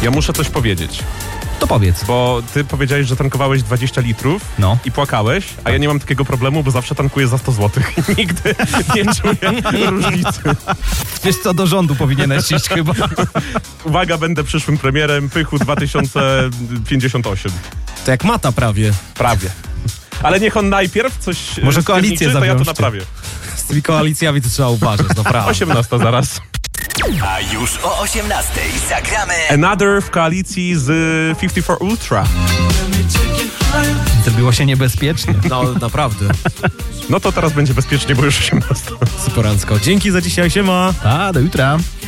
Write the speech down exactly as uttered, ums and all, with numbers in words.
Ja muszę coś powiedzieć. To powiedz. Bo ty powiedziałeś, że tankowałeś dwadzieścia litrów No. i płakałeś, a ja nie mam takiego problemu, bo zawsze tankuję za sto złotych i nigdy nie czuję różnicy. Wiesz co, do rządu powinieneś iść chyba. Uwaga, będę przyszłym premierem Pychu dwa tysiące pięćdziesiąt osiem. To jak Mata prawie. Prawie. Ale niech on najpierw coś Może koalicję stwierdziczy, to ja to zawiążcie. naprawię. Z tymi koalicjami to trzeba uważać, naprawdę. osiemnasta zaraz. A już o osiemnastej zagramy Another w koalicji z pięćdziesiąt cztery Ultra. Zrobiło się niebezpiecznie. No, naprawdę. No to teraz będzie bezpiecznie, bo już osiemnasta. Superancko. Dzięki za dzisiaj, siema. A, do jutra.